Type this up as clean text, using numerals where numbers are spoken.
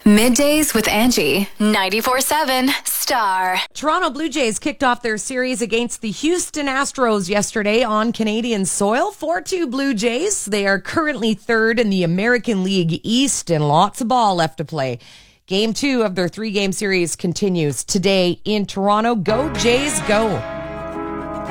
Middays with Angie, 94.7 Star. Toronto Blue Jays kicked off their series against the Houston Astros yesterday on Canadian soil. 4-2 Blue Jays. They are currently third in the American League East and lots of ball left to play. Game 2 of their 3-game series continues today in Toronto. Go Jays, go!